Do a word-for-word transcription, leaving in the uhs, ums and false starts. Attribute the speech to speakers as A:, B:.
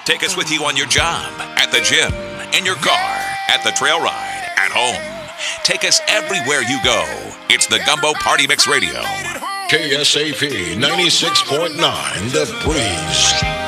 A: Take us with you on your job, at the gym, in your car, at the trail ride, at home. Take us everywhere you go. It's the Gumbo Party Mix Radio.
B: K S A P ninety-six point nine, The Breeze.